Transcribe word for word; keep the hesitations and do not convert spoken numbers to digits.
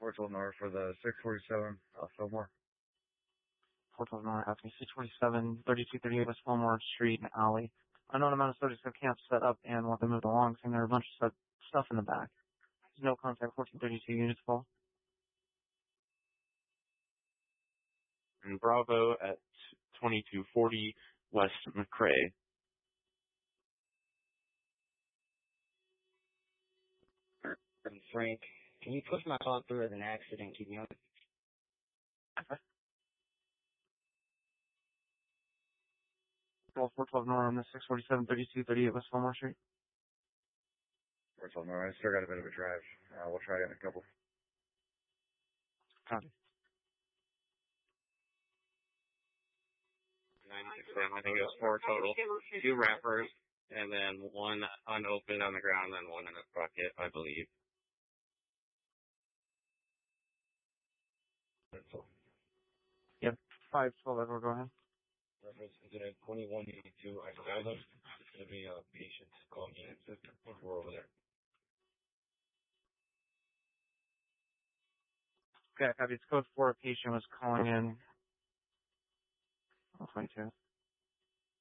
four twelve North for the six forty-seven, uh, Fillmore. four twelve North, asking six forty-seven, thirty-two thirty-eight West Fillmore Street and Alley. Unknown amount of subjects have camp set up and want to move along, saying there are a bunch of stuff in the back. There's no contact, fourteen thirty-two units full. And Bravo at twenty-two forty West McRae. And Frank, can you push my call through as an accident? Keep me on. Okay. four twelve North on the six forty-seven, thirty-two thirty-eight West Fillmore Street. four twelve North, I still got a bit of a drive. Uh, we'll try it in a couple. Copy. nine six seven, I think it was four total. Two wrappers, and then one unopened on the ground, and then one in a bucket, I believe. Yep, five twelve Edward, go ahead. Reference incident twenty-one eighty-two, I forgot it's going to be a patient calling in. We're over there. Okay, copy. It's code four. A patient was calling in. Oh, twenty-two.